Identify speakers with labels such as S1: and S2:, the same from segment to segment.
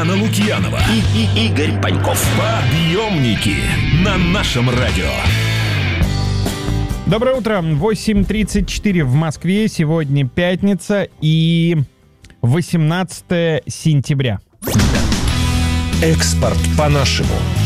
S1: Анна Лукьянова
S2: и Игорь Паньков.
S1: Подъемники на нашем радио.
S3: Доброе утро. 8:34 в Москве. Сегодня пятница и 18 сентября.
S1: Экспорт по-нашему.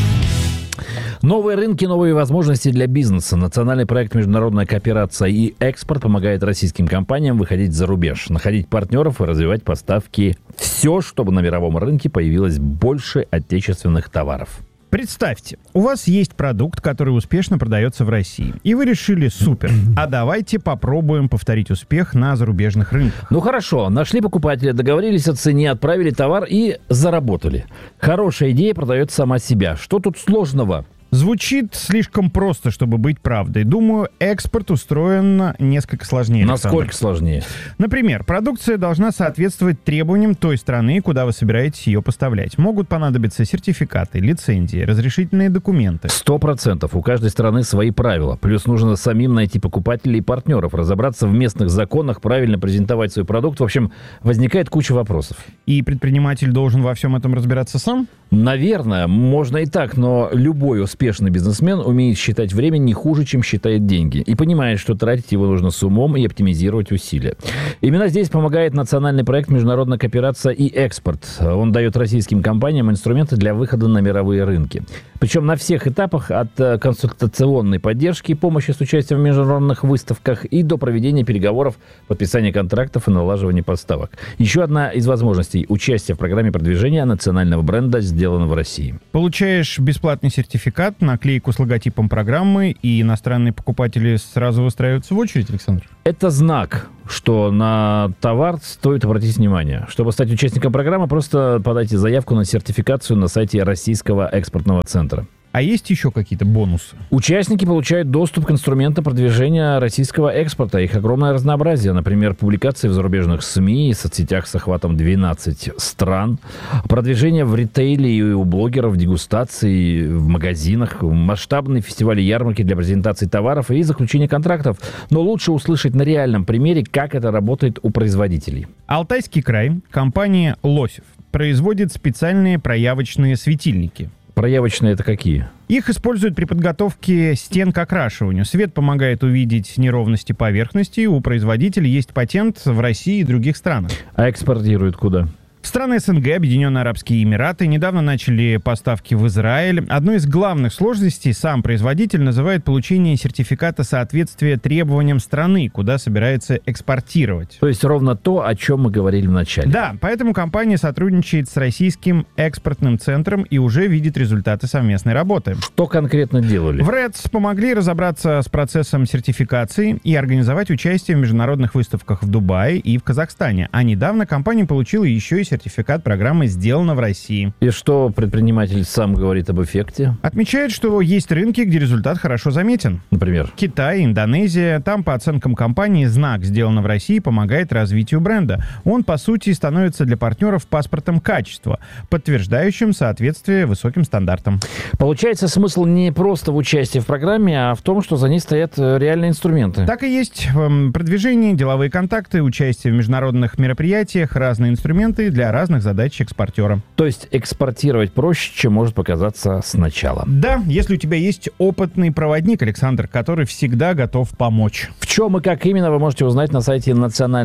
S4: Новые рынки, новые возможности для бизнеса. Национальный проект «Международная кооперация и экспорт» помогает российским компаниям выходить за рубеж, находить партнеров и развивать поставки. Все, чтобы на мировом рынке появилось больше отечественных товаров.
S3: Представьте, у вас есть продукт, который успешно продается в России. И вы решили, супер, а давайте попробуем повторить успех на зарубежных рынках.
S4: Ну хорошо, нашли покупателя, договорились о цене, отправили товар и заработали. Хорошая идея продает сама себя. Что тут сложного?
S3: Звучит слишком просто, чтобы быть правдой. Думаю, экспорт устроен несколько сложнее.
S4: Насколько сложнее?
S3: Например, продукция должна соответствовать требованиям той страны, куда вы собираетесь ее поставлять. Могут понадобиться сертификаты, лицензии, разрешительные документы.
S4: 100%. У каждой страны свои правила. Плюс нужно самим найти покупателей и партнеров, разобраться в местных законах, правильно презентовать свой продукт. В общем, возникает куча вопросов.
S3: И предприниматель должен во всем этом разбираться сам?
S4: Наверное, можно и так, но любой успешный бизнесмен умеет считать время не хуже, чем считает деньги. И понимает, что тратить его нужно с умом и оптимизировать усилия. Именно здесь помогает национальный проект «Международная кооперация и экспорт». Он дает российским компаниям инструменты для выхода на мировые рынки. Причем на всех этапах, от консультационной поддержки и помощи с участием в международных выставках и до проведения переговоров, подписания контрактов и налаживания поставок. Еще одна из возможностей – участие в программе продвижения национального бренда «Сделано в России».
S3: Получаешь бесплатный сертификат, наклейку с логотипом программы, и иностранные покупатели сразу выстраиваются в очередь, Александр?
S4: Это знак, что на товар стоит обратить внимание. Чтобы стать участником программы, просто подайте заявку на сертификацию на сайте Российского экспортного центра.
S3: А есть еще какие-то бонусы?
S4: Участники получают доступ к инструментам продвижения российского экспорта. Их огромное разнообразие. Например, публикации в зарубежных СМИ и соцсетях с охватом 12 стран. Продвижение в ритейле и у блогеров, дегустации в магазинах. Масштабные фестивали, ярмарки для презентации товаров и заключения контрактов. Но лучше услышать на реальном примере, как это работает у производителей.
S3: Алтайский край, компания «Лосев» производит специальные проявочные светильники.
S4: Проявочные это какие?
S3: Их используют при подготовке стен к окрашиванию. Свет помогает увидеть неровности поверхности. У производителя есть патент в России и других странах.
S4: А экспортируют куда?
S3: В страны СНГ, Объединенные Арабские Эмираты, недавно начали поставки в Израиль. Одной из главных сложностей сам производитель называет получение сертификата соответствия требованиям страны, куда собирается экспортировать.
S4: То есть ровно то, о чем мы говорили в начале.
S3: Да, поэтому компания сотрудничает с Российским экспортным центром и уже видит результаты совместной работы.
S4: Что конкретно делали?
S3: В РЭЦ помогли разобраться с процессом сертификации и организовать участие в международных выставках в Дубае и в Казахстане. А недавно компания получила еще и сертификат программы «Сделано в России».
S4: И что предприниматель сам говорит об эффекте?
S3: Отмечает, что есть рынки, где результат хорошо заметен.
S4: Например?
S3: Китай, Индонезия. Там, по оценкам компании, знак «Сделано в России» помогает развитию бренда. Он, по сути, становится для партнеров паспортом качества, подтверждающим соответствие высоким стандартам.
S4: Получается, смысл не просто в участии в программе, а в том, что за ней стоят реальные инструменты.
S3: Так и есть. Продвижение, деловые контакты, участие в международных мероприятиях, разные инструменты для разных задач экспортера.
S4: То есть экспортировать проще, чем может показаться сначала.
S3: Да, если у тебя есть опытный проводник, Александр, который всегда готов помочь.
S4: В чем и как именно, вы можете узнать на сайте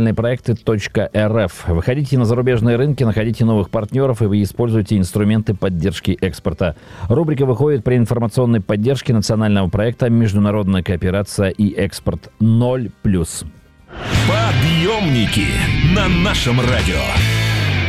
S4: национальныйпроекты.рф. Выходите на зарубежные рынки, находите новых партнеров, и вы используете инструменты поддержки экспорта. Рубрика выходит при информационной поддержке национального проекта «Международная кооперация и экспорт 0+.»
S1: Подъемники на нашем радио.